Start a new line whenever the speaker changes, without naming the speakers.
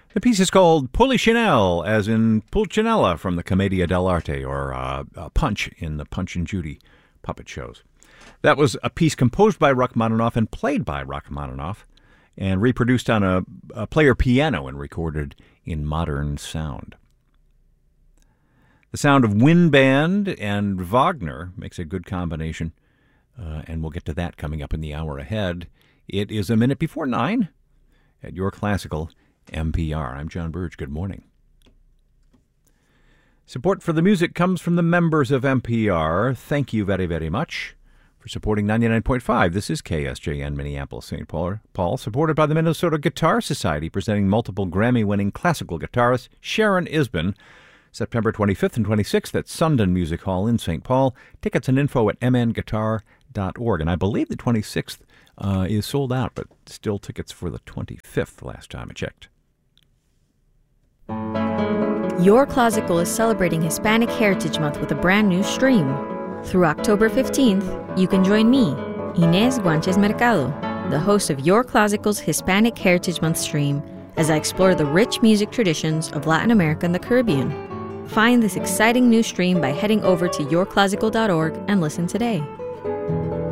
The piece is called Polichinelle, as in Pulcinella from the Commedia dell'arte, or Punch in the Punch and Judy puppet shows. That was a piece composed by Rachmaninoff and played by Rachmaninoff, and reproduced on a player piano and recorded in modern sound. The sound of wind band and Wagner makes a good combination, and we'll get to that coming up in the hour ahead. It is a minute before 9 at Your Classical NPR. I'm John Burge. Good morning. Support for the music comes from the members of NPR. Thank you very, very much for supporting 99.5. This is KSJN Minneapolis, St. Paul, supported by the Minnesota Guitar Society, presenting multiple Grammy-winning classical guitarist Sharon Isbin, September 25th and 26th at Sundin Music Hall in St. Paul. Tickets and info at mnguitar.org. And I believe the 26th is sold out, but still tickets for the 25th last time I checked.
Your Classical is celebrating Hispanic Heritage Month with a brand new stream. Through October 15th, you can join me, Inés Guanches Mercado, the host of Your Classical's Hispanic Heritage Month stream, as I explore the rich music traditions of Latin America and the Caribbean. Find this exciting new stream by heading over to yourclassical.org and listen today.